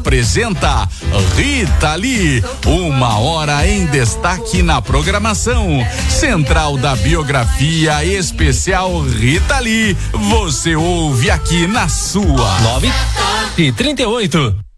apresenta Rita Lee, 1 hora em destaque na programação. Central da Biografia Especial Rita Lee. Você ouve aqui na sua 9:38.